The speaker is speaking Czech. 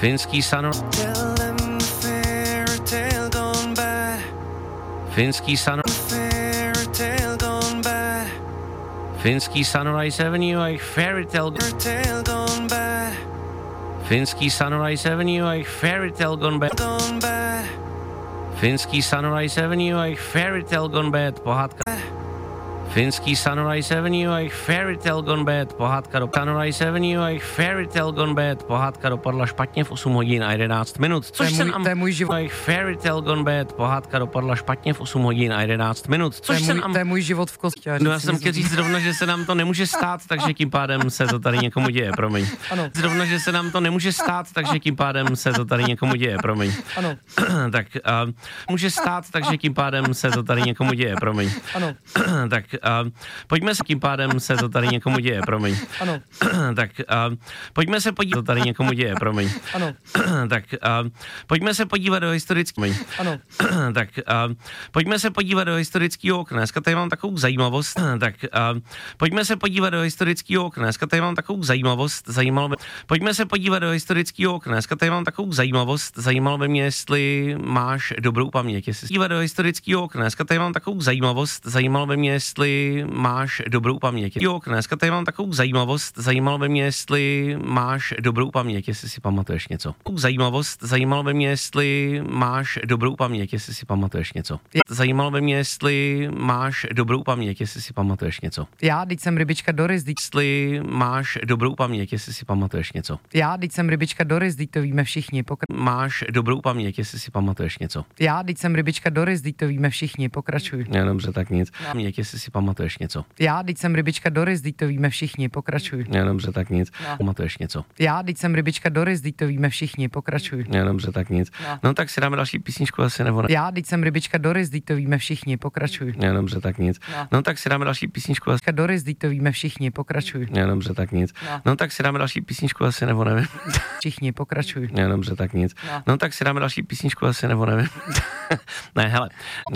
Finský Sunrise. Finský Sunrise Avenue, jejich Fairy Tale Gone Bad. Finský Sunrise Avenue, jejich Fairy Tale Gone Bad. Finský Sunrise Avenue, jejich Fairy Tale Gone Bad, pohádka. Finský Sunrise Avenue, jejich Fairy Tale Gone Bad, pohádka do Sunrise Avenue, jejich Fairy Tale Gone Bad, pohádka dopadla špatně v 8 hodin a 11 minut. Což se nám... To je můj život. Jejich Fairy Tale Gone Bad, pohádka dopadla špatně v 8 hodin a 11 minut. Což to je můj život v kostě. No já jsem chtěl říct zrovna, že se nám to nemůže stát, takže tím pádem se to tady někomu děje, promiň. Ano. Zrovna, že se nám to nemůže stát, takže tím pádem se to tady někomu děje, promiň. Ano. Tak může stát, takže tím pádem se to tady někomu děje, promiň. Ano. Tak pojďme se, tím pádem se to tady někomu děje, promiň. Ano. Tak pojďme se podívat, to tady někomu děje, promiň. Ano. Tak pojďme se podívat do historického. Ano. Tak pojďme se podívat do historického okna. Dneska tady mám takovou zajímavost. Tak pojďme se podívat do historického okna. Dneska tady mám takovou zajímavost. Zajímalo by... Pojďme se podívat do historického okna. Dneska tady mám takovou zajímavost. Zajímalo by mě, jestli máš dobrou paměť. Jestli podívat do historického okna. Dneska tady mám takovou zajímavost. Zajímalo by mě, jestli máš dobrou paměť. Dneska tady mám takovou zajímavost. Zajímalo by mě, jestli máš dobrou paměť, jestli si pamatuješ něco. Zajímavost. Zajímalo by mě, jestli máš dobrou paměť, jestli si pamatuješ něco. Zajímalo by mě, jestli máš dobrou paměť, jestli si pamatuješ něco. Já, teď jsem rybička Doris, Jestli máš dobrou paměť, jestli si pamatuješ něco. Já, teď jsem rybička Doris, to víme všichni. Máš dobrou paměť, jestli si pamatuješ něco. Já, teď jsem rybička Doris, to víme všichni. Pokračuj. Ne, dobře, tak nic. Paměť, jestli si pamatuješ něco. Já, teď jsem rybička Doris, to víme všichni. Pokračuj. Ne, dobře, tak nic. Pamatuješ něco. Já, teď jsem rybička Doris, to víme všichni. Pokračuj. Ne, dobře, tak nic. No tak si dáme další písničku asi, nebo ne? Já, teď jsem rybička Doris, to víme všichni. Pokračuj. Ne, dobře, tak nic. No tak si dáme další písničku asi. Doris, to víme všichni. Pokračuj. Ne, dobře, tak nic. No tak si dáme další písničku asi, nebo nevím. Všichni, pokračuj. Ne, dobře, tak nic. No tak si dáme další písničku asi, nebo nevím. Ne, hele.